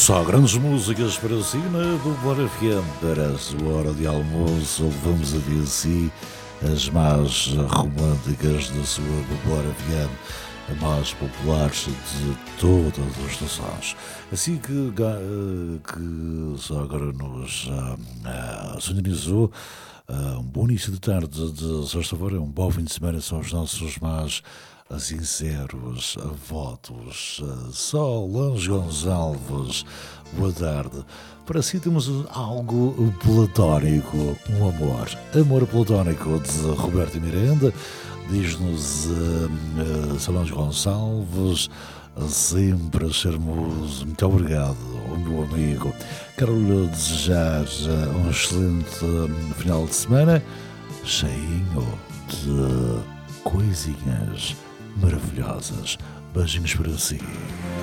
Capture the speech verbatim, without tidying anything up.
Só grandes músicas para cima do Bora F M. Para a sua hora de almoço, levamos a ver si as mais românticas da sua Bora F M, a mais popular de todas as estações. Assim que, que só agora nos uh, uh, sintonizou, uh, um bom início de tarde de sexta-feira, um bom fim de semana, são os nossos mais sinceros votos. Solange Gonçalves, boa tarde. Para si temos algo platónico, um amor. Amor platónico de Roberto Miranda. Diz-nos uh, uh, Solange Gonçalves, sempre a sermos. Muito obrigado, meu amigo. Quero-lhe desejar um excelente uh, final de semana, cheinho de coisinhas maravilhosas. Beijinhos para si.